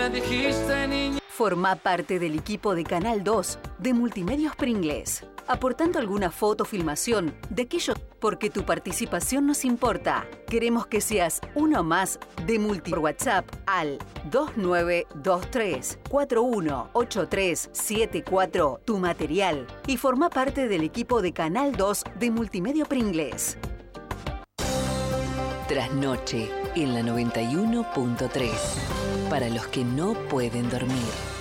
me dijiste, niña. Formá parte del equipo de Canal 2 de Multimedios Pringles, aportando alguna foto o filmación de aquello, porque tu participación nos importa. Queremos que seas uno más de por WhatsApp al 2923 418374 tu material y forma parte del equipo de Canal 2 de Multimedio Pringles. Trasnoche en la 91.3. Para los que no pueden dormir.